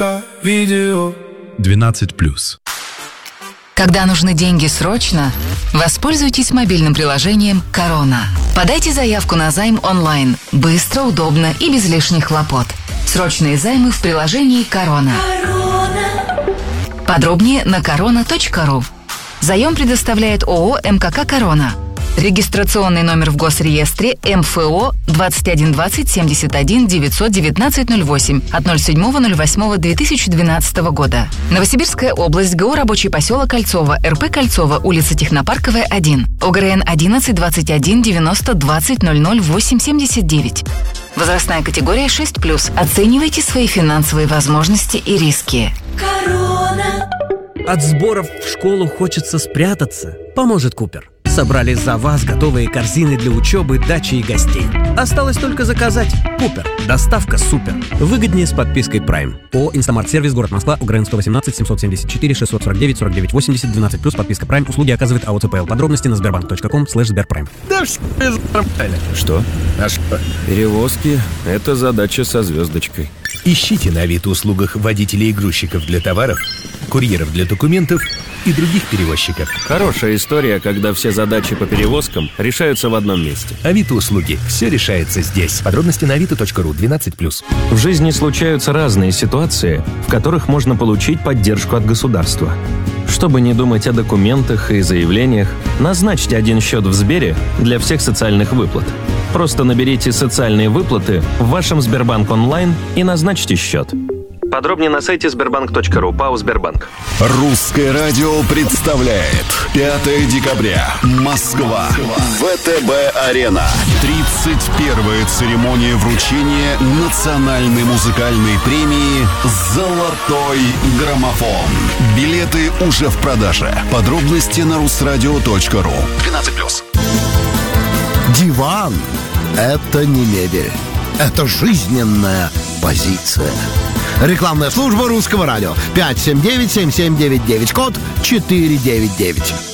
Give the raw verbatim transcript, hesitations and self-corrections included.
Видео двенадцать плюс. Когда нужны деньги срочно, воспользуйтесь мобильным приложением «Корона». Подайте заявку на займ онлайн. Быстро, удобно и без лишних хлопот. Срочные займы в приложении «Корона». Подробнее на корона точка ру. Заем предоставляет ООО «МКК Корона». Регистрационный номер в Госреестре эм эф о двадцать один двадцать семьдесят один девятьсот девятнадцать ноль восемь от ноль седьмого ноль восьмого две тысячи двенадцатого года. Новосибирская область, ГО «Рабочий поселок Кольцово», эр пэ Кольцово, улица Технопарковая, один. ОГРН одиннадцать двадцать один девяносто двадцать ноль ноль восемь семьдесят девять. Возрастная категория шесть плюс. Оценивайте свои финансовые возможности и риски. Корона. От сборов в школу хочется спрятаться. Поможет Купер. Собрали за вас готовые корзины для учебы, дачи и гостей. Осталось только заказать. Купер. Доставка супер. Выгоднее с подпиской Prime. ООО «Инстамарт-сервис», город Москва, УГРН сто восемнадцать семьсот семьдесят четыре шестьсот сорок девять сорок девять восемьдесят двенадцать плюс подписка Prime. Услуги оказывает АО ЦПЛ. Подробности на сбербанк точка ком слэш сберпрайм. Да что? А что? Перевозки – это задача со звездочкой. Ищите на Авито-услугах водителей и грузчиков для товаров, курьеров для документов и других перевозчиков. Хорошая история, когда все задачи по перевозкам решаются в одном месте. Авито-услуги. Все решается здесь. Подробности на авито точка ру. двенадцать плюс. В жизни случаются разные ситуации, в которых можно получить поддержку от государства. Чтобы не думать о документах и заявлениях, назначьте один счет в Сбере для всех социальных выплат. Просто наберите «Социальные выплаты» в вашем Сбербанк онлайн и назначьте счет. Подробнее на сайте сбербанк точка ру. ПАО «Сбербанк». Русское радио представляет пятое декабря. Москва. вэ тэ бэ-арена. тридцать первая церемония вручения национальной музыкальной премии «Золотой граммофон». Билеты уже в продаже. Подробности на русрадио точка ру. двенадцать плюс. Диван – это не мебель. Это жизненная позиция. Рекламная служба Русского радио. пять семь девять семь семь девять девять. Код четыре девять девять.